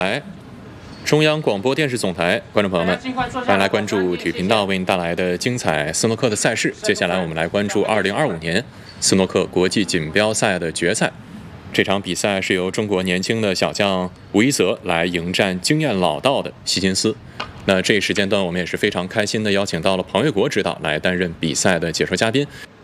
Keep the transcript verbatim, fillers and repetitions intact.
来，中央广播电视总台观众朋友们，欢迎来关注体育频道为您带来的精彩斯诺克的赛事。接下来我们来关注二零二五年斯诺克国际锦标赛的决赛。这场比赛是由中国年轻的小将吴一泽来迎战经验老道的希金斯。那这一时间段，我们也是非常开心的邀请到了庞越国指导来担任比赛的解说嘉宾。